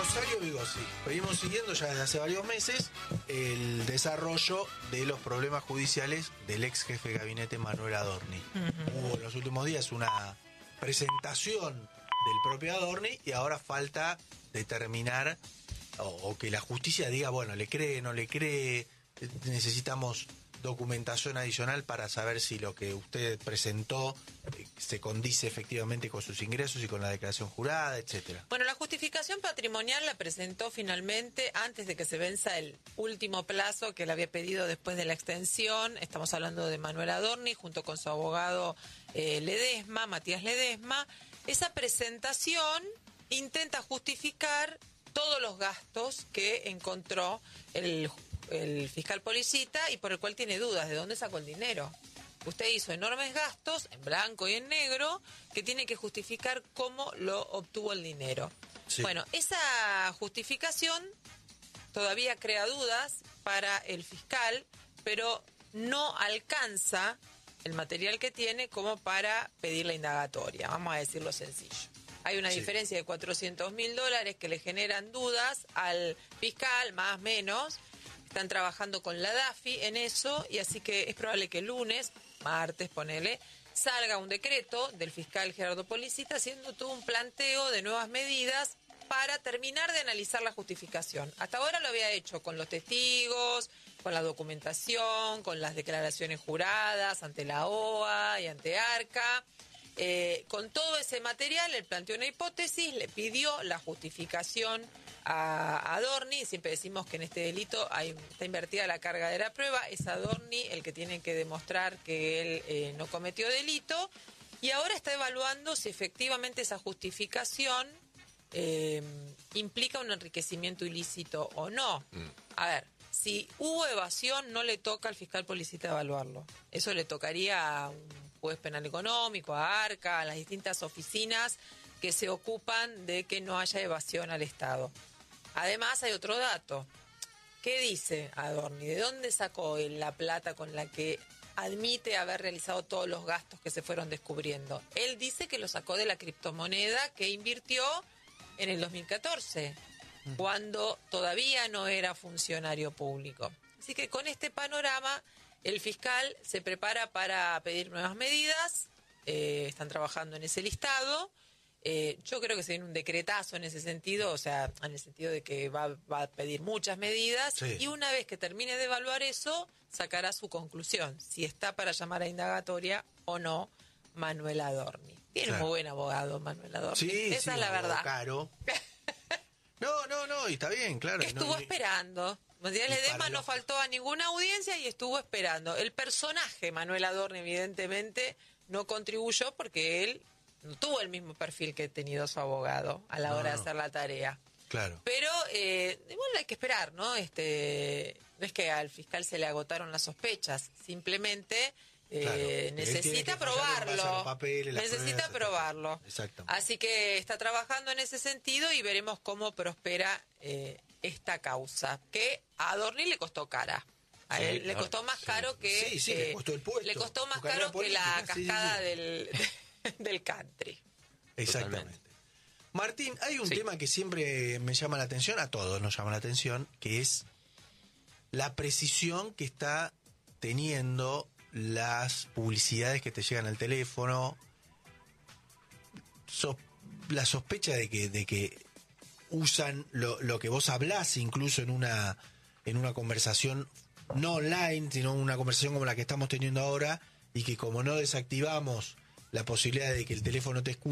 Rosario Vigossi, venimos siguiendo ya desde hace varios meses el desarrollo de los problemas judiciales del ex jefe de gabinete Manuel Adorni. Hubo en los últimos días una presentación del propio Adorni y ahora falta determinar o que la justicia diga, bueno, le cree, no le cree, necesitamos documentación adicional para saber si lo que usted presentó se condice efectivamente con sus ingresos y con la declaración jurada, etcétera. Bueno, la justificación patrimonial la presentó finalmente antes de que se venza el último plazo que le había pedido después de la extensión. Estamos hablando de Manuel Adorni junto con su abogado Ledesma, Matías Ledesma. Esa presentación intenta justificar todos los gastos que encontró el fiscal Policita y por el cual tiene dudas de dónde sacó el dinero. Usted hizo enormes gastos en blanco y en negro que tiene que justificar cómo lo obtuvo el dinero. Sí. Bueno, esa justificación todavía crea dudas para el fiscal, pero no alcanza el material que tiene como para pedir la indagatoria, vamos a decirlo sencillo. Hay una diferencia de $400.000 que le generan dudas al fiscal, más o menos. Están trabajando con la DAFI en eso y así que es probable que el lunes, martes, ponele, salga un decreto del fiscal Gerardo Policita haciendo todo un planteo de nuevas medidas para terminar de analizar la justificación. Hasta ahora lo había hecho con los testigos, con la documentación, con las declaraciones juradas ante la OA y ante ARCA. Con todo ese material, él planteó una hipótesis, le pidió la justificación a Adorni. Siempre decimos que en este delito está invertida la carga de la prueba. Es Adorni el que tiene que demostrar que él no cometió delito. Y ahora está evaluando si efectivamente esa justificación implica un enriquecimiento ilícito o no. A ver, si hubo evasión, no le toca al fiscal Policita evaluarlo. Eso le tocaría a un juez penal económico, a ARCA, a las distintas oficinas que se ocupan de que no haya evasión al Estado. Además, hay otro dato. ¿Qué dice Adorni? ¿De dónde sacó él la plata con la que admite haber realizado todos los gastos que se fueron descubriendo? Él dice que lo sacó de la criptomoneda que invirtió en el 2014, cuando todavía no era funcionario público. Así que con este panorama, el fiscal se prepara para pedir nuevas medidas. Están trabajando en ese listado. Yo creo que se viene un decretazo en ese sentido, o sea, en el sentido de que va a pedir muchas medidas, y una vez que termine de evaluar eso, sacará su conclusión, si está para llamar a indagatoria o no Manuel Adorni. Tiene muy buen abogado Manuel Adorni, esa es la verdad. Caro. No, y está bien, claro. Estuvo esperando. Matías Ledesma no faltó a ninguna audiencia y estuvo esperando. El personaje Manuel Adorni evidentemente no contribuyó porque él no tuvo el mismo perfil que ha tenido su abogado a la hora de hacer la tarea. Claro. Pero igual hay que esperar, ¿no? No es que al fiscal se le agotaron las sospechas, simplemente necesita probarlo. Necesita probarlo. Exactamente. Así que está trabajando en ese sentido y veremos cómo prospera esta causa, que a Adorni le costó cara. A él le costó más caro que... le costó el puesto. Le costó más caro que la cascada del country. Exactamente. Totalmente. Martín, hay un tema que siempre me llama la atención, a todos nos llama la atención, que es la precisión que está teniendo las publicidades que te llegan al teléfono, la sospecha de que usan lo que vos hablás incluso en una conversación no online, sino una conversación como la que estamos teniendo ahora, y que como no desactivamos la posibilidad de que el teléfono te escuche,